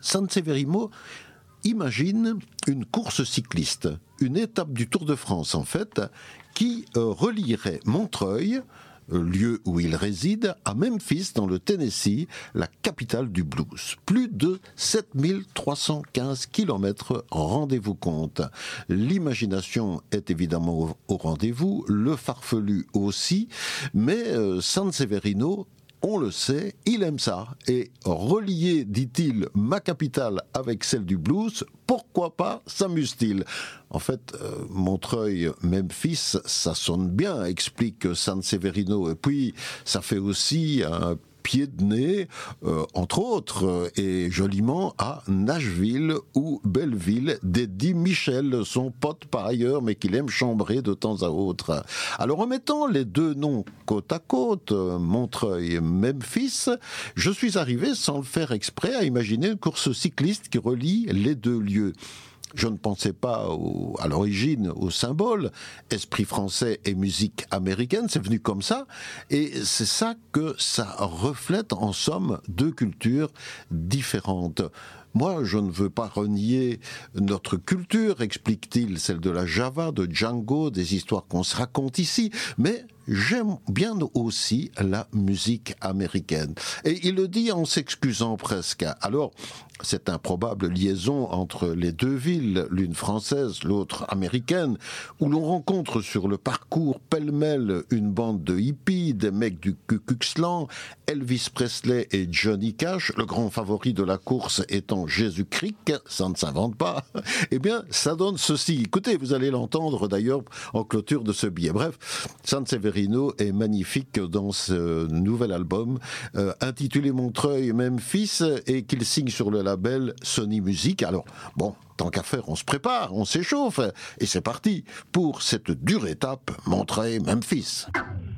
San Severino imagine une course cycliste, une étape du Tour de France en fait, qui relierait Montreuil, lieu où il réside, à Memphis, dans le Tennessee, la capitale du blues. Plus de 7315 kilomètres, rendez-vous compte. L'imagination est évidemment au rendez-vous, le farfelu aussi, mais San Severino, on le sait, il aime ça. Et relier, dit-il, ma capitale avec celle du blues, pourquoi pas s'amuse-t-il? En fait, Montreuil, Memphis, ça sonne bien, explique San Severino. Et puis, ça fait aussi un pied de nez, entre autres, et joliment à Nashville ou Belleville, d'Eddie Michel, son pote par ailleurs, mais qu'il aime chambrer de temps à autre. Alors en mettant les deux noms côte à côte, Montreuil, Memphis, je suis arrivé, sans le faire exprès, à imaginer une course cycliste qui relie les deux lieux. Je ne pensais pas à l'origine au symbole, esprit français et musique américaine, c'est venu comme ça, et c'est ça que ça reflète en somme deux cultures différentes. Moi, je ne veux pas renier notre culture, explique-t-il, celle de la Java, de Django, des histoires qu'on se raconte ici, mais j'aime bien aussi la musique américaine. Et il le dit en s'excusant presque. Alors, cette improbable liaison entre les deux villes, l'une française, l'autre américaine, où l'on rencontre sur le parcours pêle-mêle une bande de hippies, des mecs du Ku Klux Klan, Elvis Presley et Johnny Cash, le grand favori de la course étant Jésus-Christ, ça ne s'invente pas, eh bien, ça donne ceci. Écoutez, vous allez l'entendre d'ailleurs en clôture de ce billet. Bref, San Severino est magnifique dans ce nouvel album intitulé Montreuil Memphis et qu'il signe sur le label Sony Music. Alors, bon, tant qu'à faire, on se prépare, on s'échauffe et c'est parti pour cette dure étape Montreuil Memphis.